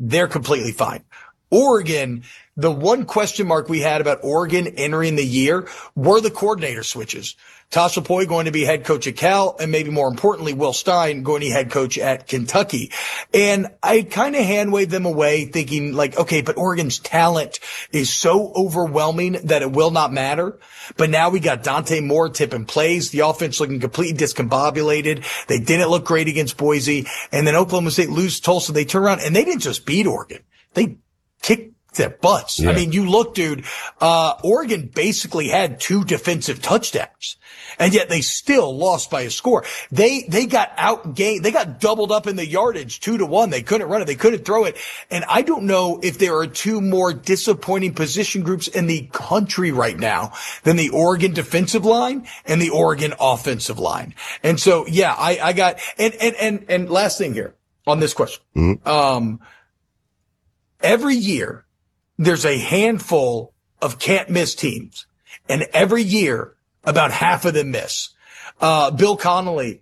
they're completely fine. Oregon, the one question mark we had about Oregon entering the year were the coordinator switches. Tosh Lupoi going to be head coach at Cal, and maybe more importantly, Will Stein going to be head coach at Kentucky. And I kind of hand waved them away thinking like, okay, but Oregon's talent is so overwhelming that it will not matter. But now we got Dante Moore tipping plays. The offense looking completely discombobulated. They didn't look great against Boise. And then Oklahoma State lose Tulsa. They turn around and they didn't just beat Oregon. They kicked their butts. Yeah. I mean, you look, dude, Oregon basically had 2 defensive touchdowns, and yet they still lost by a score. They got outgained. They got doubled up in the yardage 2-1. They couldn't run it. They couldn't throw it. And I don't know if there are 2 more disappointing position groups in the country right now than the Oregon defensive line and the Oregon offensive line. And so, yeah, I got, and last thing here on this question. Mm-hmm. Every year, there's a handful of can't miss teams, and every year about half of them miss. Bill Connolly,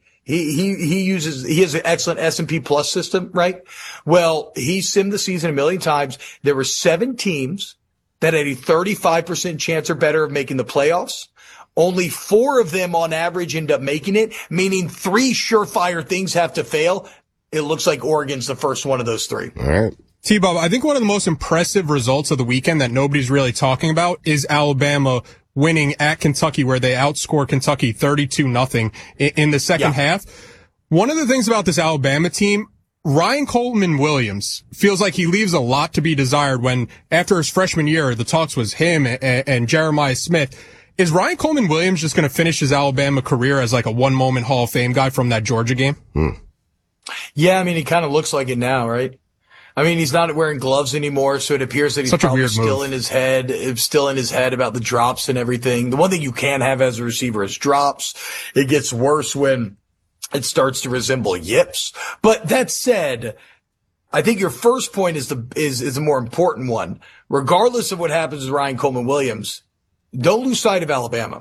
he has an excellent S&P Plus system, right? Well, he simmed the season a million times. There were 7 teams that had a 35% chance or better of making the playoffs. Only 4 of them on average end up making it, meaning 3 surefire things have to fail. It looks like Oregon's the first one of those 3. All right. T-Bob, I think one of the most impressive results of the weekend that nobody's really talking about is Alabama winning at Kentucky, where they outscore Kentucky 32-0 in the second half. One of the things about this Alabama team, Ryan Coleman Williams feels like he leaves a lot to be desired when after his freshman year, the talks was him and Jeremiah Smith. Is Ryan Coleman Williams just going to finish his Alabama career as like a one-moment Hall of Fame guy from that Georgia game? Yeah, I mean, he kind of looks like it now, right? I mean, he's not wearing gloves anymore, so it appears that he's probably still in his head about the drops and everything. The one thing you can have as a receiver is drops. It gets worse when it starts to resemble yips. But that said, I think your first point is a more important one. Regardless of what happens with Ryan Coleman Williams, don't lose sight of Alabama,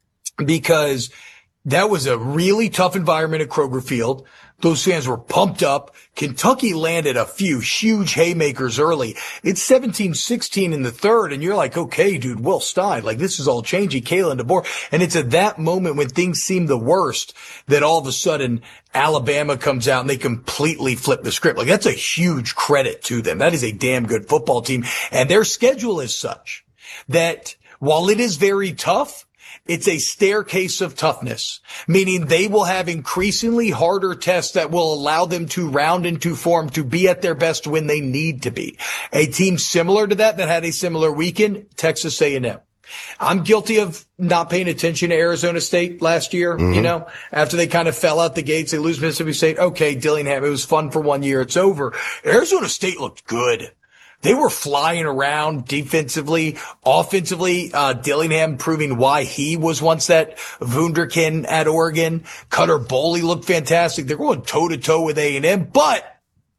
because that was a really tough environment at Kroger Field. Those fans were pumped up. Kentucky landed a few huge haymakers early. It's 17-16 in the third, and you're like, okay, dude, Will Stein, like this is all changing. Kalen DeBoer. And it's at that moment when things seem the worst that all of a sudden Alabama comes out and they completely flip the script. Like that's a huge credit to them. That is a damn good football team. And their schedule is such that while it is very tough, it's a staircase of toughness, meaning they will have increasingly harder tests that will allow them to round into form to be at their best when they need to be. A team similar to that had a similar weekend, Texas A&M. I'm guilty of not paying attention to Arizona State last year, you know, after they kind of fell out the gates. They lose Mississippi State. Okay, Dillingham, it was fun for 1 year. It's over. Arizona State looked good. They were flying around defensively, offensively. Dillingham proving why he was once that wunderkind at Oregon. Cutter Boley looked fantastic. They're going toe to toe with A&M, but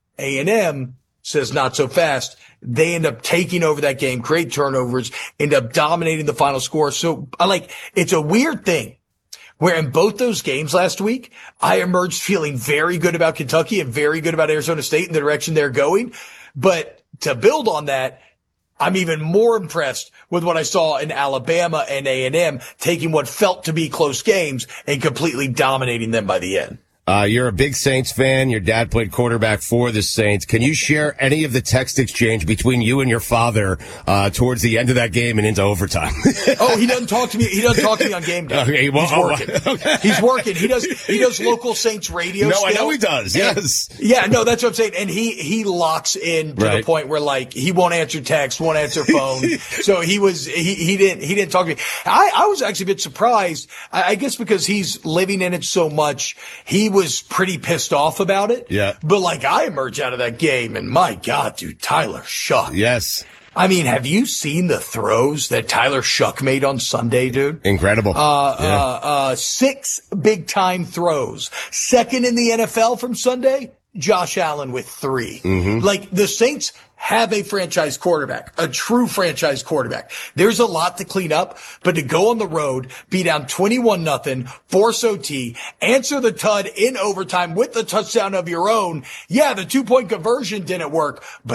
A&M says not so fast. They end up taking over that game, create turnovers, end up dominating the final score. So it's a weird thing where in both those games last week, I emerged feeling very good about Kentucky and very good about Arizona State and the direction they're going. But to build on that, I'm even more impressed with what I saw in Alabama and A&M taking what felt to be close games and completely dominating them by the end. You're a big Saints fan. Your dad played quarterback for the Saints. Can you share any of the text exchange between you and your father towards the end of that game and into overtime? Oh, he doesn't talk to me. He doesn't talk to me on game day. Okay, well, he's working. Okay. He's working. He does local Saints radio. No, still. I know he does. Yes. Yeah, no, that's what I'm saying. And he locks in to the point where like he won't answer text, won't answer phone. So he didn't talk to me. I was actually a bit surprised. I guess because he's living in it so much. He was pretty pissed off about it. Yeah. But like I emerged out of that game and my God, dude, Tyler Shuck. Yes. I mean, have you seen the throws that Tyler Shuck made on Sunday, dude? Incredible. 6 big time throws. Second in the NFL from Sunday, Josh Allen with 3. Mm-hmm. Like the Saints have a franchise quarterback, a true franchise quarterback. There's a lot to clean up, but to go on the road, be down 21-0, force OT, answer the TUD in overtime with the touchdown of your own. Yeah, the 2-point conversion didn't work, but